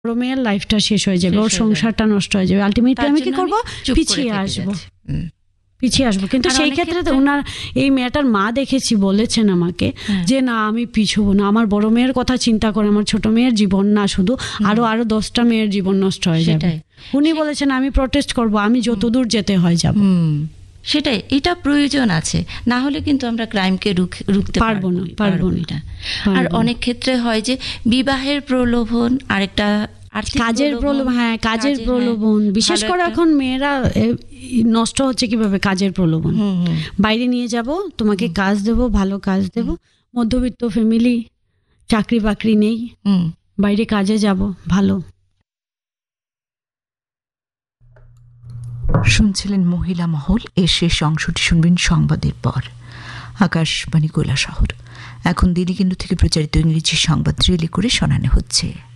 বড় মেয়ের লাইফটা শেষ হয়ে যাবে, ওর সংসারটা নষ্ট হয়ে যাবে, আলটিমেটলি আমি কি করবো, পিছিয়ে আসবো। কিন্তু সেই ক্ষেত্রে ওনার এই মেয়েটার মা দেখেছি বলেছেন আমাকে যে না আমি পিছবো না, আমার বড় মেয়ের কথা চিন্তা করে আমার ছোট মেয়ের জীবন না শুধু আরো 10টা মেয়ের জীবন নষ্ট হয়ে যাবে। উনি বলেছেন আমি প্রটেস্ট করব, আমি যতদূর যেতে হয় যাব। সেটাই, এটা প্রয়োজন আছে, না হলে কিন্তু আমরা ক্রাইমকে রুখতে পারবো না। আর অনেক ক্ষেত্রে হয় যে বিবাহের প্রলোভন, আরেকটা কাজের প্রলোভন, কাজের প্রলোভন, বিশেষ করে এখন মেয়েরা নষ্ট হচ্ছে কিভাবে, কাজের প্রলোভন। বাইরে নিয়ে যাব, তোমাকে কাজ দেব, ভালো কাজ দেব, মধ্যবিত্ত ফ্যামিলি, চাকরি বাকরি নেই, বাইরে কাজে যাব, ভালো। শুনছিলেন মহিলা মহল। এর শেষ অংশটি শুনবেন সংবাদের পর। আকাশবাণী কৈলাসহর। এখন দিল্লি কেন্দ্র থেকে প্রচারিত ইংরেজি সংবাদ রিলে করে শোনানো হচ্ছে।